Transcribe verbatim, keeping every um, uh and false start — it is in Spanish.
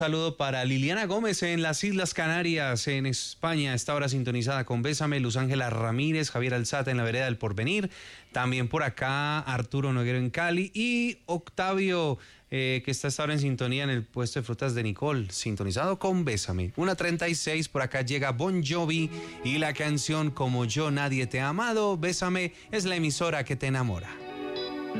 Saludo para Liliana Gómez en las Islas Canarias, en España. Esta hora sintonizada con Bésame. Luz Ángela Ramírez, Javier Alzate en la vereda del Porvenir. También por acá Arturo Noguero en Cali y Octavio, eh, que está esta hora en sintonía en el puesto de frutas de Nicole, sintonizado con Bésame. una treinta y seis, por acá llega Bon Jovi y la canción Como yo nadie te ha amado. Bésame es la emisora que te enamora.